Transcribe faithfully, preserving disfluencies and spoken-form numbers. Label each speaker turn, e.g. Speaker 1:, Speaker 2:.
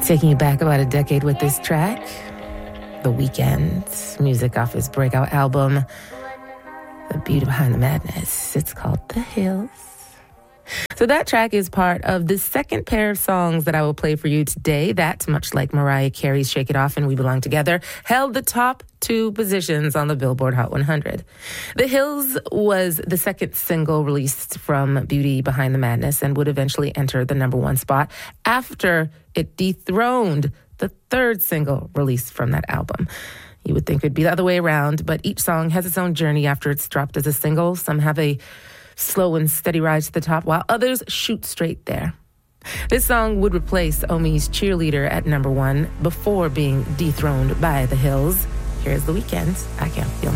Speaker 1: Taking you back about a decade with this track, The Weeknd, music off his breakout album, The Beauty Behind the Madness. It's called The Hills. So that track is part of the second pair of songs that I will play for you today. That, much like Mariah Carey's Shake It Off and We Belong Together, held the top two positions on the Billboard Hot one hundred. The Hills was the second single released from Beauty Behind the Madness and would eventually enter the number one spot after it dethroned the third single released from that album. You would think it'd be the other way around, but each song has its own journey after it's dropped as a single. Some have a slow and steady rise to the top, while others shoot straight there. This song would replace Omi's Cheerleader at number one before being dethroned by The Hills. Here's The Weeknd, I Can't Feel